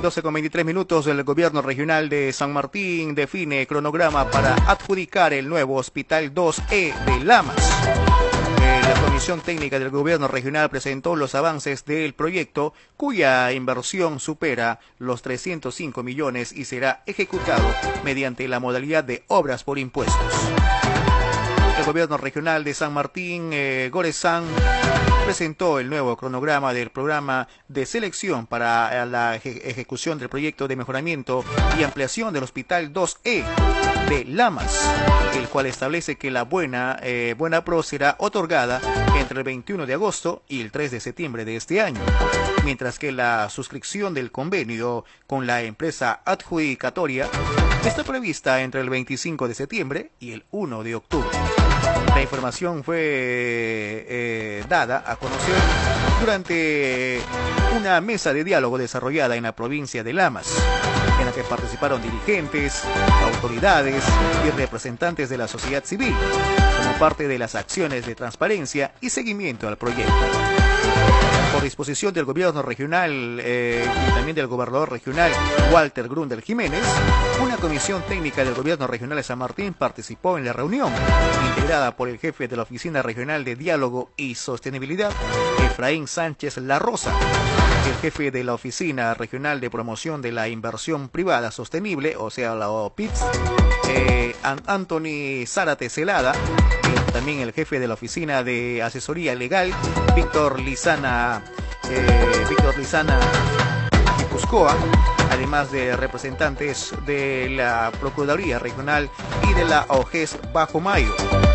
12:23, el gobierno regional de San Martín define cronograma para adjudicar el nuevo Hospital 2E de Lamas. La Comisión Técnica del Gobierno Regional presentó los avances del proyecto, cuya inversión supera los 305 millones y será ejecutado mediante la modalidad de obras por impuestos. El Gobierno Regional de San Martín, Goresán, presentó el nuevo cronograma del programa de selección para la ejecución del proyecto de mejoramiento y ampliación del Hospital 2E de Lamas, el cual establece que la Buena Pro será otorgada entre el 21 de agosto y el 3 de septiembre de este año, mientras que la suscripción del convenio con la empresa adjudicatoria está prevista entre el 25 de septiembre y el 1 de octubre. La información fue dada a conocer durante una mesa de diálogo desarrollada en la provincia de Lamas, en la que participaron dirigentes, autoridades y representantes de la sociedad civil, como parte de las acciones de transparencia y seguimiento al proyecto. Por disposición del gobierno regional y también del gobernador regional Walter Grundel Jiménez, una comisión técnica del gobierno regional de San Martín participó en la reunión, integrada por el jefe de la Oficina Regional de Diálogo y Sostenibilidad, Efraín Sánchez La Rosa, el jefe de la Oficina Regional de Promoción de la Inversión Privada Sostenible, o sea, la OPIPS, Anthony Zárate Celada, también el jefe de la Oficina de Asesoría Legal, Víctor Lizana Cuscoa, además de representantes de la Procuraduría Regional y de la OGES Bajo Mayo.